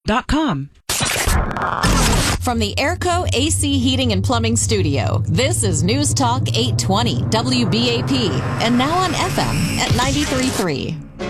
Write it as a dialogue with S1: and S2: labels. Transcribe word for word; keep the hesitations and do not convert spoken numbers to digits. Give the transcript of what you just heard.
S1: dot com.
S2: From the Airco A C Heating and Plumbing Studio, this is News Talk eight twenty W B A P, and now on F M at ninety-three point three.